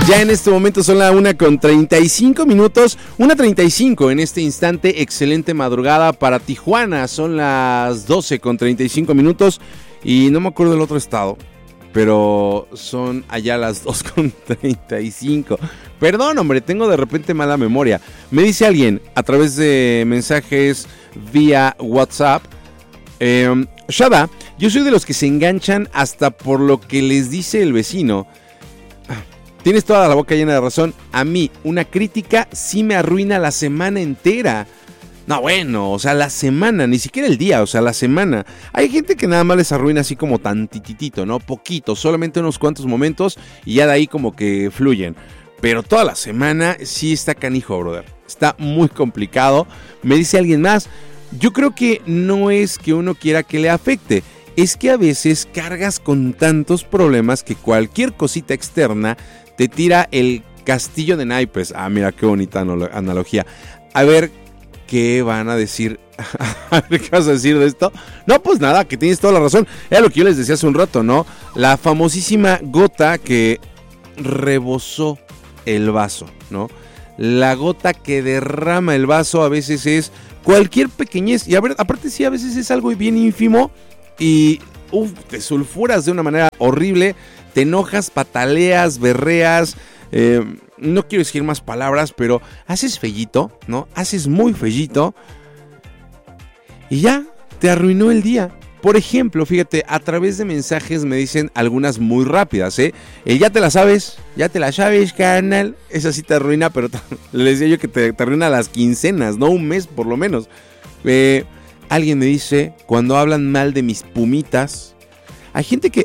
Ya en este momento son la 1:35, 1:35 en este instante. Excelente madrugada para Tijuana, son las 12:35 y no me acuerdo del otro estado, pero son allá las 2:35. Perdón, hombre, tengo de repente mala memoria. Me dice alguien a través de mensajes vía WhatsApp, Shada, yo soy de los que se enganchan hasta por lo que les dice el vecino. Tienes toda la boca llena de razón. A mí, una crítica sí me arruina la semana entera. No, bueno, o sea, la semana, ni siquiera el día, o sea, la semana. Hay gente que nada más les arruina así como tantitito, ¿no? Poquito, solamente unos cuantos momentos y ya de ahí como que fluyen. Pero toda la semana sí está canijo, brother. Está muy complicado. Me dice alguien más, yo creo que no es que uno quiera que le afecte. Es que a veces cargas con tantos problemas que cualquier cosita externa te tira el castillo de naipes. Ah, mira qué bonita analogía. A ver, ¿qué van a decir? A ver, ¿qué vas a decir de esto? No, pues nada, que tienes toda la razón. Era lo que yo les decía hace un rato, ¿no? La famosísima gota que rebosó el vaso, ¿no? La gota que derrama el vaso a veces es cualquier pequeñez. Y a ver, aparte sí, a veces es algo bien ínfimo y te sulfuras de una manera horrible. Te enojas, pataleas, berreas, no quiero decir más palabras, pero haces fellito, ¿no? Haces muy fellito y ya, te arruinó el día. Por ejemplo, fíjate, a través de mensajes me dicen algunas muy rápidas, ¿eh? Ya te la sabes, carnal. Esa sí te arruina, pero les decía yo que te arruina las quincenas, ¿no? Un mes por lo menos. Alguien me dice, cuando hablan mal de mis pumitas, hay gente que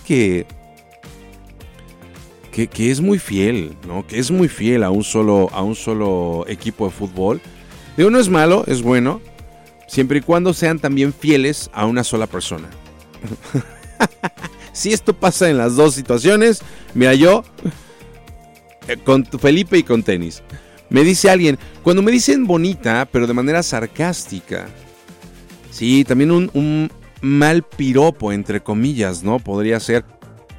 es muy fiel, ¿no? Que es muy fiel a un solo equipo de fútbol. Digo, no es malo, es bueno, siempre y cuando sean también fieles a una sola persona. Si esto pasa en las dos situaciones, mira, yo con Felipe y con tenis. Me dice alguien, cuando me dicen bonita, pero de manera sarcástica. Sí, también un mal piropo, entre comillas, ¿no? Podría ser.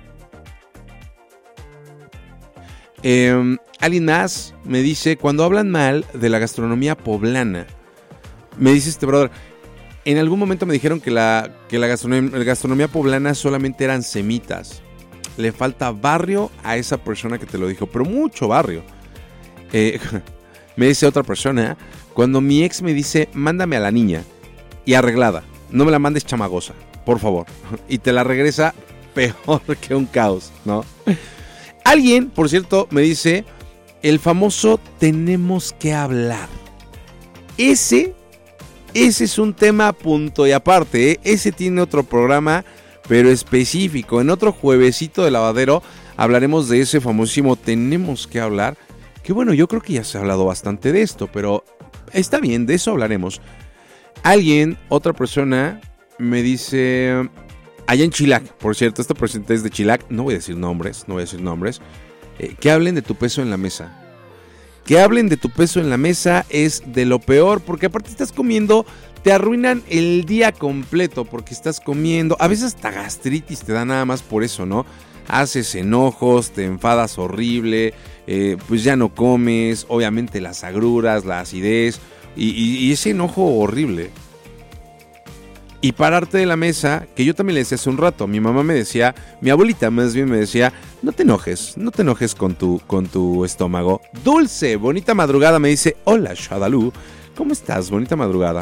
Alguien más me dice, cuando hablan mal de la gastronomía poblana, me dice este brother, en algún momento me dijeron que la gastronomía poblana solamente eran semitas. Le falta barrio a esa persona que te lo dijo, pero mucho barrio. Me dice otra persona, cuando mi ex me dice, mándame a la niña y arreglada, no me la mandes chamagosa, por favor, y te la regresa peor que un caos, ¿no? Alguien, por cierto, me dice, el famoso tenemos que hablar. Ese es un tema punto y aparte, ¿eh? Ese tiene otro programa, pero específico. En otro juevesito de lavadero hablaremos de ese famosísimo tenemos que hablar. Que bueno, yo creo que ya se ha hablado bastante de esto, pero está bien, de eso hablaremos. Alguien, otra persona, me dice... Allá en Chilac, por cierto, esta persona es de Chilac, no voy a decir nombres, que hablen de tu peso en la mesa. Que hablen de tu peso en la mesa es de lo peor, porque aparte estás comiendo, te arruinan el día completo, porque estás comiendo, a veces hasta gastritis te da nada más por eso, ¿no? Haces enojos, te enfadas horrible, pues ya no comes, obviamente las agruras, la acidez y ese enojo horrible. Y pararte de la mesa, que yo también le decía hace un rato, mi mamá me decía, mi abuelita más bien me decía, no te enojes con tu estómago. Dulce, bonita madrugada, me dice, hola Shadaloo, ¿cómo estás? Bonita madrugada.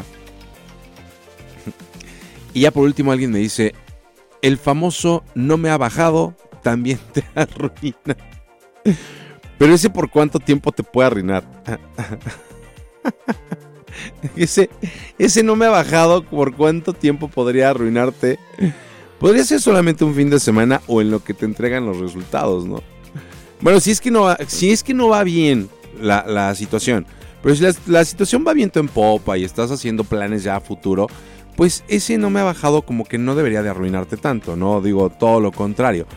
Y ya por último alguien me dice, el famoso no me ha bajado, también te arruina. Pero ese por cuánto tiempo te puede arruinar. Ese no me ha bajado, ¿por cuánto tiempo podría arruinarte? Podría ser solamente un fin de semana o en lo que te entregan los resultados, ¿no? Bueno, si es que no va bien la situación, pero si la situación va viento en popa y estás haciendo planes ya a futuro, pues ese no me ha bajado como que no debería de arruinarte tanto, ¿no? Digo, todo lo contrario.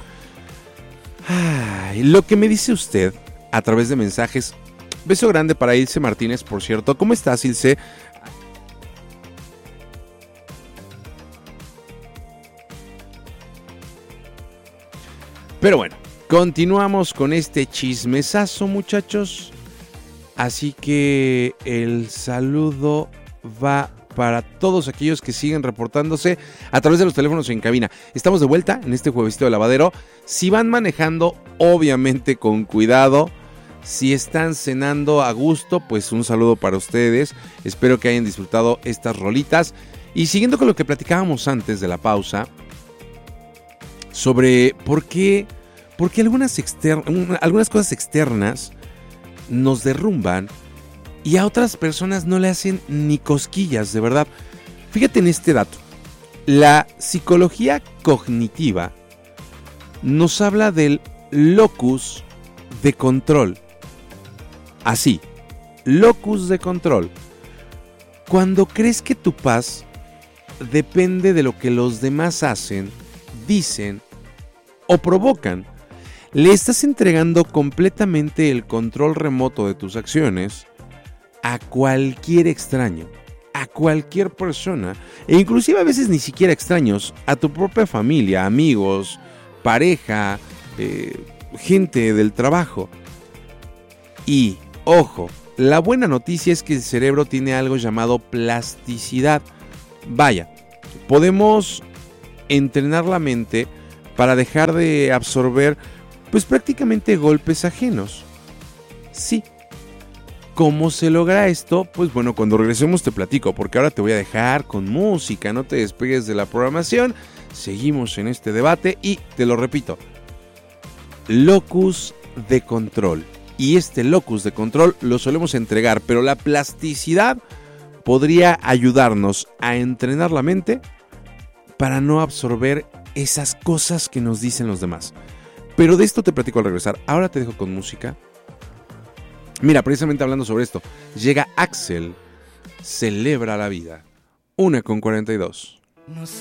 Ay, lo que me dice usted a través de mensajes. Beso grande para Ilse Martínez, por cierto. ¿Cómo estás, Ilse? Pero bueno, Continuamos con este chismesazo, muchachos. Así que el saludo va para todos aquellos que siguen reportándose a través de los teléfonos en cabina. Estamos de vuelta en este juevesito de lavadero. Si van manejando, obviamente con cuidado. Si están cenando a gusto, pues un saludo para ustedes. Espero que hayan disfrutado estas rolitas. Y siguiendo con lo que platicábamos antes de la pausa, sobre por qué algunas cosas externas nos derrumban y a otras personas no le hacen ni cosquillas, de verdad. Fíjate en este dato. La psicología cognitiva nos habla del locus de control. Así, locus de control. Cuando crees que tu paz depende de lo que los demás hacen, dicen o provocan, le estás entregando completamente el control remoto de tus acciones a cualquier extraño, a cualquier persona, e inclusive a veces ni siquiera extraños, a tu propia familia, amigos, pareja, gente del trabajo. Y, ojo, la buena noticia es que el cerebro tiene algo llamado plasticidad. Vaya, podemos entrenar la mente para dejar de absorber pues prácticamente golpes ajenos. Sí. ¿Cómo se logra esto? Pues bueno, cuando regresemos te platico, porque ahora te voy a dejar con música, no te despegues de la programación, seguimos en este debate y te lo repito, locus de control. Y este locus de control lo solemos entregar, pero la plasticidad podría ayudarnos a entrenar la mente para no absorber esas cosas que nos dicen los demás. Pero de esto te platico al regresar. Ahora te dejo con música. Mira, precisamente hablando sobre esto, llega Axel, celebra la vida. 1:42. No sé.